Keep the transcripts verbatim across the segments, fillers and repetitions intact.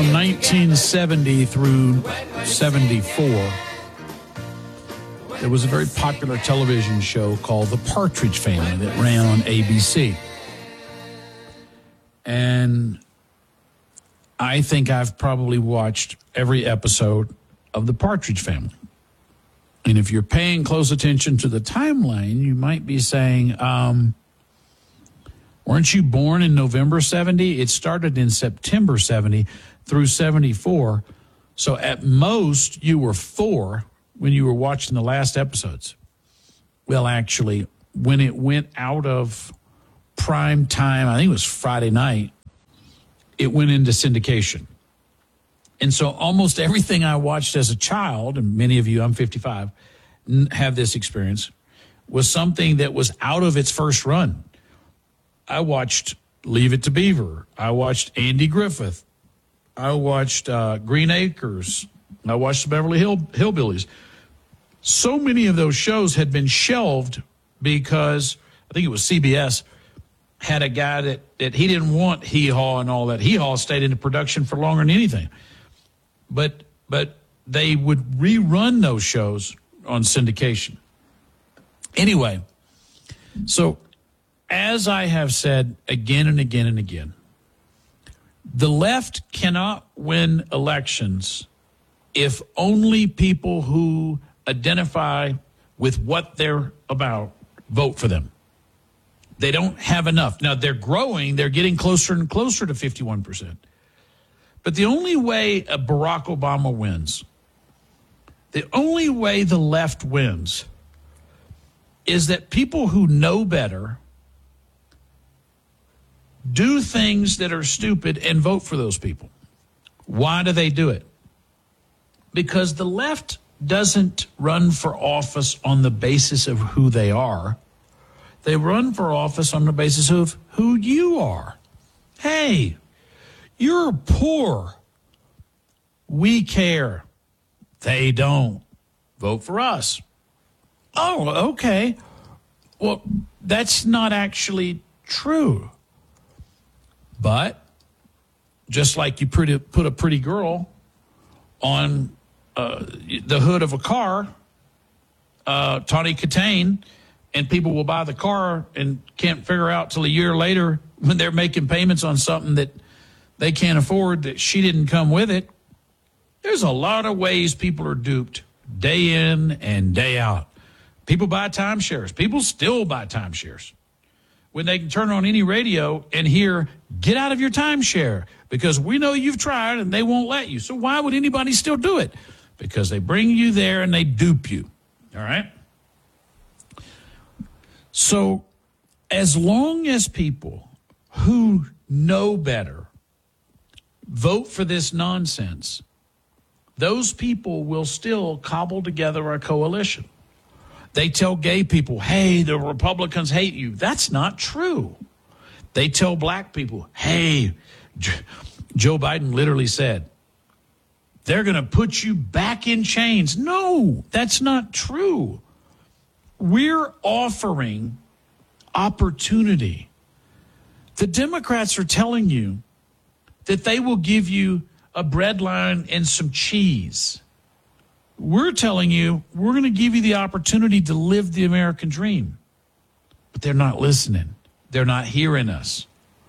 from nineteen seventy through seventy-four, there was a very popular television show called The Partridge Family that ran on A B C. And I think I've probably watched every episode of The Partridge Family. And if you're paying close attention to the timeline, you might be saying, um, weren't you born in November seventy? It started in September seventy through seventy-four. So at most, you were four when you were watching the last episodes. Well, actually, when it went out of prime time, I think it was Friday night, it went into syndication. And so almost everything I watched as a child, and many of you, I'm fifty-five, have this experience, was something that was out of its first run. I watched Leave It to Beaver. I watched Andy Griffith. I watched uh, Green Acres. I watched the Beverly Hill Hillbillies. So many of those shows had been shelved because I think it was C B S had a guy that, that he didn't want Hee Haw and all that. Hee Haw stayed into production for longer than anything. But but they would rerun those shows on syndication. Anyway, so as I have said again and again and again, the left cannot win elections if only people who identify with what they're about vote for them. They don't have enough. Now, they're growing. They're getting closer and closer to fifty-one percent. But the only way a Barack Obama wins, the only way the left wins, is that people who know better do things that are stupid and vote for those people. Why do they do it? Because the left doesn't run for office on the basis of who they are. They run for office on the basis of who you are. Hey, you're poor. We care. They don't. Vote for us. Oh, okay. Well, that's not actually true. But just like you pretty, put a pretty girl on uh, the hood of a car, uh, Tawny Katane, and people will buy the car and can't figure out till a year later when they're making payments on something that they can't afford that she didn't come with it. There's a lot of ways people are duped day in and day out. People buy timeshares. People still buy timeshares when they can turn on any radio and hear, get out of your timeshare, because we know you've tried and they won't let you. So why would anybody still do it? Because they bring you there and they dupe you. All right? So as long as people who know better vote for this nonsense, those people will still cobble together a coalition. They tell gay people, hey, the Republicans hate you. That's not true. They tell black people, hey, J- Joe Biden literally said, they're going to put you back in chains. No, that's not true. We're offering opportunity. The Democrats are telling you that they will give you a bread line and some cheese. We're telling you we're going to give you the opportunity to live the American dream. But they're not listening. They're not hearing us.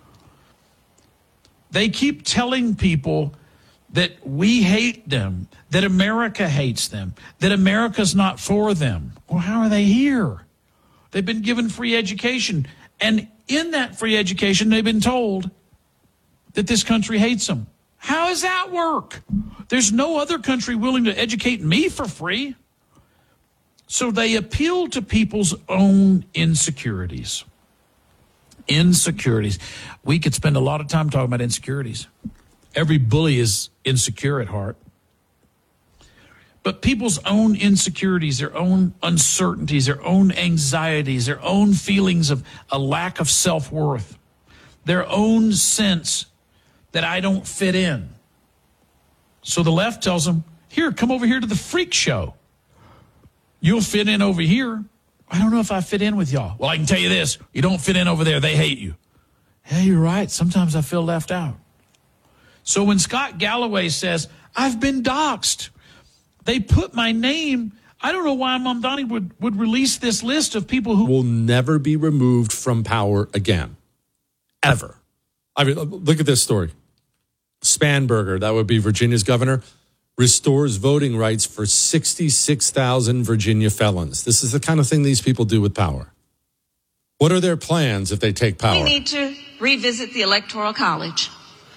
They keep telling people that we hate them, that America hates them, that America's not for them. Well, how are they here? They've been given free education. And in that free education, they've been told that this country hates them. How does that work? There's no other country willing to educate me for free. So they appeal to people's own insecurities. Insecurities. We could spend a lot of time talking about insecurities. Every bully is insecure at heart. But people's own insecurities, their own uncertainties, their own anxieties, their own feelings of a lack of self-worth, their own sense that I don't fit in. So the left tells them, here, come over here to the freak show. You'll fit in over here. I don't know if I fit in with y'all. Well, I can tell you this. You don't fit in over there. They hate you. Hey, you're right. Sometimes I feel left out. So when Scott Galloway says, I've been doxxed, they put my name. I don't know why Mamdani would, would release this list of people who will never be removed from power again. Ever. I mean, look at this story. Spanberger, that would be Virginia's governor, restores voting rights for sixty-six thousand Virginia felons. This is the kind of thing these people do with power. What are their plans if they take power? We need to revisit the Electoral College.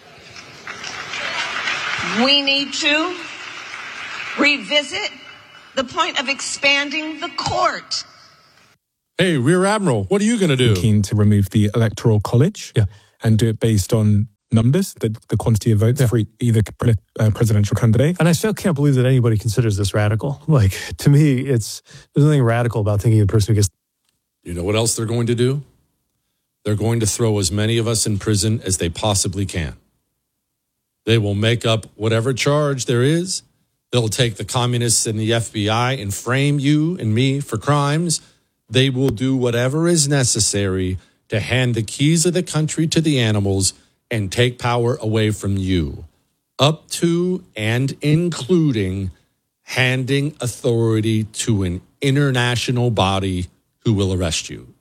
We need to revisit the point of expanding the court. Hey, Rear Admiral, what are you going to do? Keen to remove the Electoral College yeah. and do it based on numbers, the, the quantity of votes yeah. for either uh, presidential candidate. And I still can't believe that anybody considers this radical. Like, to me, it's there's nothing radical about thinking of the person who gets... You know what else they're going to do? They're going to throw as many of us in prison as they possibly can. They will make up whatever charge there is. They'll take the communists and the F B I and frame you and me for crimes. They will do whatever is necessary to hand the keys of the country to the animals and take power away from you, up to and including handing authority to an international body who will arrest you.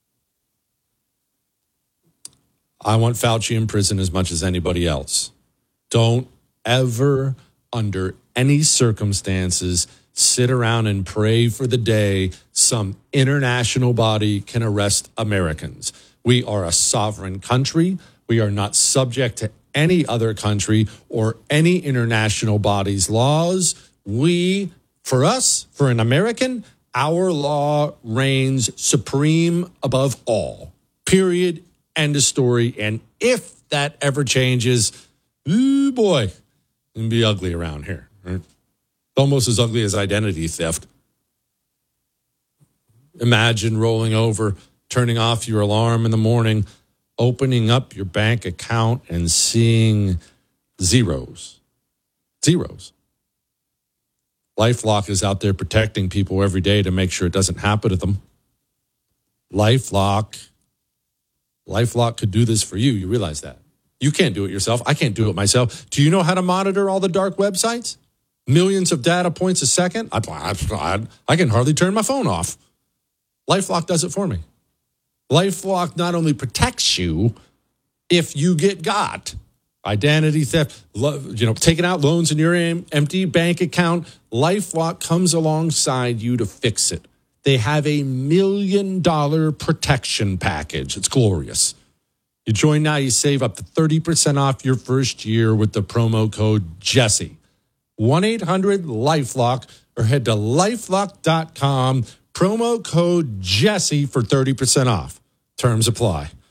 I want Fauci in prison as much as anybody else. Don't ever, under any circumstances, sit around and pray for the day some international body can arrest Americans. We are a sovereign country. We are not subject to any other country or any international body's laws. We, for us, for an American, our law reigns supreme above all. Period. End of story. And if that ever changes, ooh boy, it can be ugly around here. Right? Almost as ugly as identity theft. Imagine rolling over, turning off your alarm in the morning, opening up your bank account and seeing zeros. Zeros. LifeLock is out there protecting people every day to make sure it doesn't happen to them. LifeLock. LifeLock could do this for you. You realize that. You can't do it yourself. I can't do it myself. Do you know how to monitor all the dark websites? Millions of data points a second? I, I, I can hardly turn my phone off. LifeLock does it for me. LifeLock not only protects you if you get got, identity theft, you know, taking out loans in your empty bank account, LifeLock comes alongside you to fix it. They have a million dollar protection package. It's glorious. You join now, you save up to thirty percent off your first year with the promo code Jesse. one eight hundred LifeLock or head to lifelock dot com. Promo code Jesse for thirty percent off. Terms apply.